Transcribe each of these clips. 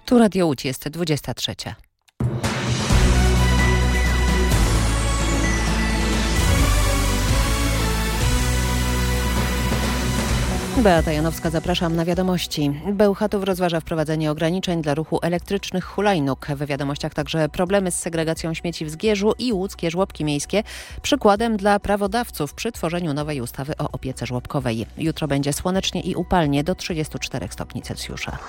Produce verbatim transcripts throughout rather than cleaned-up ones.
Tu Radio Łódź, jest dwudziesta trzecia. Beata Janowska, zapraszam na wiadomości. Bełchatów rozważa wprowadzenie ograniczeń dla ruchu elektrycznych hulajnóg. W wiadomościach także problemy z segregacją śmieci w Zgierzu i łódzkie żłobki miejskie. Przykładem dla prawodawców przy tworzeniu nowej ustawy o opiece żłobkowej. Jutro będzie słonecznie i upalnie do trzydziestu czterech stopni Celsjusza.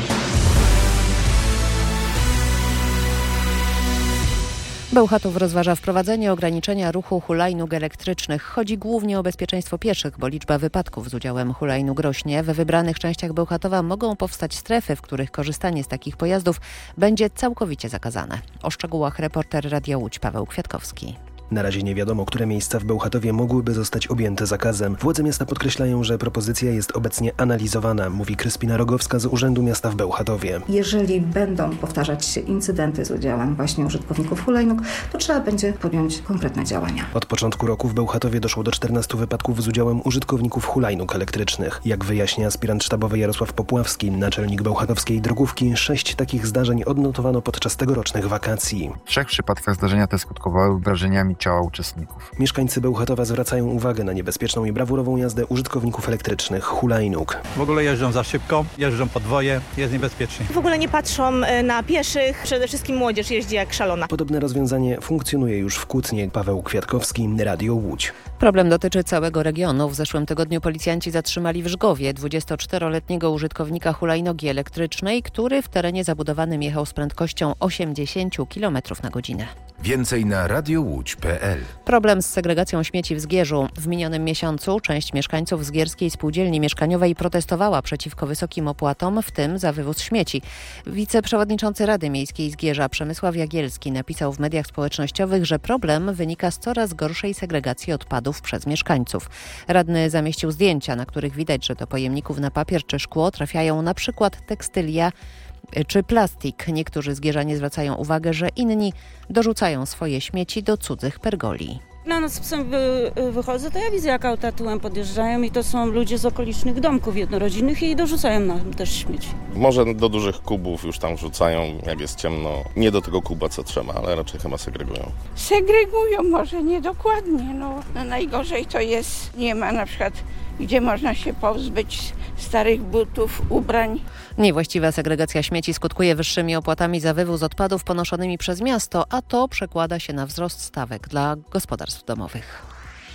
Bełchatów rozważa wprowadzenie ograniczenia ruchu hulajnóg elektrycznych. Chodzi głównie o bezpieczeństwo pieszych, bo liczba wypadków z udziałem hulajnóg rośnie. We wybranych częściach Bełchatowa mogą powstać strefy, w których korzystanie z takich pojazdów będzie całkowicie zakazane. O szczegółach reporter Radia Łódź Paweł Kwiatkowski. Na razie nie wiadomo, które miejsca w Bełchatowie mogłyby zostać objęte zakazem. Władze miasta podkreślają, że propozycja jest obecnie analizowana, mówi Kryspina Rogowska z Urzędu Miasta w Bełchatowie. Jeżeli będą powtarzać się incydenty z udziałem właśnie użytkowników hulajnóg, to trzeba będzie podjąć konkretne działania. Od początku roku w Bełchatowie doszło do czternastu wypadków z udziałem użytkowników hulajnóg elektrycznych. Jak wyjaśnia aspirant sztabowy Jarosław Popławski, naczelnik bełchatowskiej drogówki, sześć takich zdarzeń odnotowano podczas tegorocznych wakacji. W trzech przypadkach zdarzenia te skutkowały wrażeniami ciała uczestników. Mieszkańcy Bełchatowa zwracają uwagę na niebezpieczną i brawurową jazdę użytkowników elektrycznych hulajnóg. W ogóle jeżdżą za szybko, jeżdżą podwoje, jest niebezpiecznie. W ogóle nie patrzą na pieszych, przede wszystkim młodzież jeździ jak szalona. Podobne rozwiązanie funkcjonuje już w Kutnie. Paweł Kwiatkowski, Radio Łódź. Problem dotyczy całego regionu. W zeszłym tygodniu policjanci zatrzymali w Żgowie dwudziestoczteroletniego użytkownika hulajnogi elektrycznej, który w terenie zabudowanym jechał z prędkością osiemdziesiąt kilometrów na godzinę. Więcej na radio łódź kropka pe el. Problem z segregacją śmieci w Zgierzu. W minionym miesiącu część mieszkańców Zgierskiej Spółdzielni Mieszkaniowej protestowała przeciwko wysokim opłatom, w tym za wywóz śmieci. Wiceprzewodniczący Rady Miejskiej Zgierza Przemysław Jagielski napisał w mediach społecznościowych, że problem wynika z coraz gorszej segregacji odpadów przez mieszkańców. Radny zamieścił zdjęcia, na których widać, że do pojemników na papier czy szkło trafiają na przykład tekstylia czy plastik. Niektórzy zgierzanie zwracają uwagę, że inni dorzucają swoje śmieci do cudzych pergoli. Na noc z psem wy, wychodzę, to ja widzę, jak auta tyłem podjeżdżają i to są ludzie z okolicznych domków jednorodzinnych i dorzucają nam też śmieci. Może do dużych kubów już tam wrzucają, jak jest ciemno. Nie do tego kuba, co trzeba, ale raczej chyba segregują. Segregują, może niedokładnie. No. No najgorzej to jest, nie ma na przykład, gdzie można się pozbyć starych butów, ubrań. Niewłaściwa segregacja śmieci skutkuje wyższymi opłatami za wywóz odpadów ponoszonymi przez miasto, a to przekłada się na wzrost stawek dla gospodarstw domowych.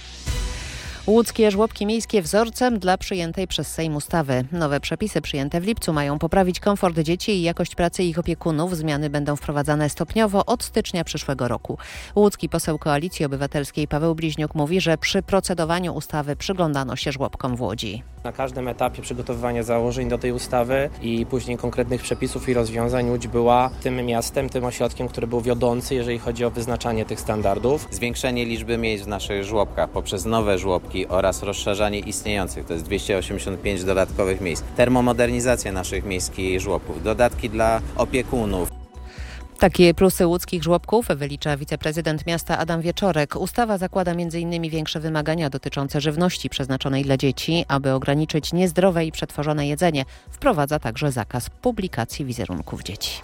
Łódzkie żłobki miejskie wzorcem dla przyjętej przez Sejm ustawy. Nowe przepisy przyjęte w lipcu mają poprawić komfort dzieci i jakość pracy ich opiekunów. Zmiany będą wprowadzane stopniowo od stycznia przyszłego roku. Łódzki poseł Koalicji Obywatelskiej Paweł Bliźniuk mówi, że przy procedowaniu ustawy przyglądano się żłobkom w Łodzi. Na każdym etapie przygotowywania założeń do tej ustawy i później konkretnych przepisów i rozwiązań Łódź była tym miastem, tym ośrodkiem, który był wiodący, jeżeli chodzi o wyznaczanie tych standardów. Zwiększenie liczby miejsc w naszych żłobkach poprzez nowe żłobki oraz rozszerzanie istniejących, to jest dwieście osiemdziesiąt pięć dodatkowych miejsc. Termomodernizacja naszych miejskich żłobków, dodatki dla opiekunów. Takie plusy łódzkich żłobków wylicza wiceprezydent miasta Adam Wieczorek. Ustawa zakłada między innymi większe wymagania dotyczące żywności przeznaczonej dla dzieci, aby ograniczyć niezdrowe i przetworzone jedzenie. Wprowadza także zakaz publikacji wizerunków dzieci.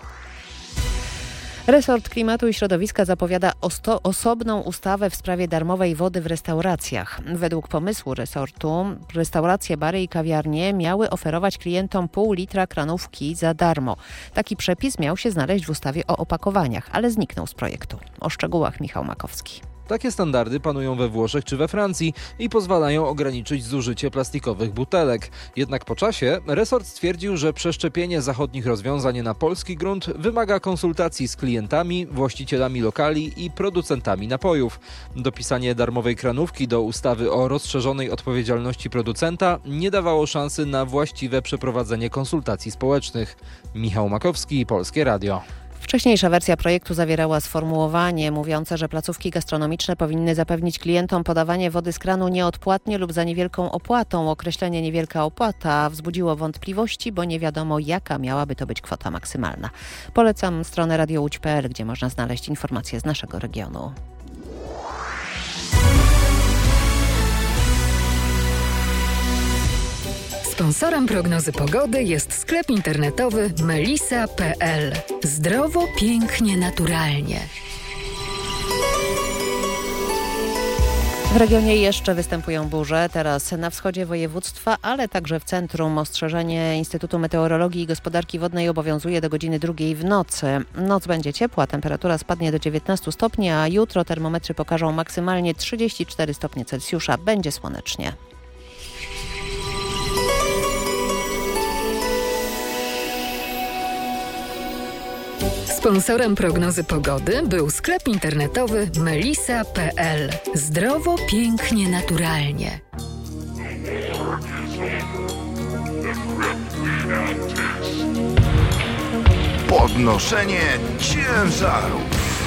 Resort Klimatu i Środowiska zapowiada osto- osobną ustawę w sprawie darmowej wody w restauracjach. Według pomysłu resortu restauracje, bary i kawiarnie miały oferować klientom pół litra kranówki za darmo. Taki przepis miał się znaleźć w ustawie o opakowaniach, ale zniknął z projektu. O szczegółach Michał Makowski. Takie standardy panują we Włoszech czy we Francji i pozwalają ograniczyć zużycie plastikowych butelek. Jednak po czasie resort stwierdził, że przeszczepienie zachodnich rozwiązań na polski grunt wymaga konsultacji z klientami, właścicielami lokali i producentami napojów. Dopisanie darmowej kranówki do ustawy o rozszerzonej odpowiedzialności producenta nie dawało szansy na właściwe przeprowadzenie konsultacji społecznych. Michał Makowski, Polskie Radio. Wcześniejsza wersja projektu zawierała sformułowanie mówiące, że placówki gastronomiczne powinny zapewnić klientom podawanie wody z kranu nieodpłatnie lub za niewielką opłatą. Określenie niewielka opłata wzbudziło wątpliwości, bo nie wiadomo, jaka miałaby to być kwota maksymalna. Polecam stronę radio łódź kropka pe el, gdzie można znaleźć informacje z naszego regionu. Sport. Sponsorem prognozy pogody jest sklep internetowy melisa kropka p l. Zdrowo, pięknie, naturalnie. W regionie jeszcze występują burze, teraz na wschodzie województwa, ale także w centrum. Ostrzeżenie Instytutu Meteorologii i Gospodarki Wodnej obowiązuje do godziny drugiej w nocy. Noc będzie ciepła, temperatura spadnie do dziewiętnastu stopni, a jutro termometry pokażą maksymalnie trzydzieści cztery stopnie Celsjusza. Będzie słonecznie. Sponsorem prognozy pogody był sklep internetowy melisa kropka p l. Zdrowo, pięknie, naturalnie. Podnoszenie ciężaru.